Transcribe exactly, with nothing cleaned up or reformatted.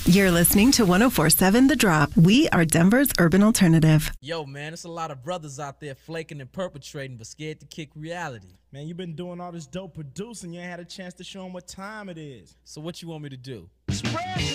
You're listening to one oh four point seven The Drop. We are Denver's urban alternative. Yo, man, there's a lot of brothers out there flaking and perpetrating, but scared to kick reality. Man, you've been doing all this dope producing. You ain't had a chance to show them what time it is. So what you want me to do? Spread the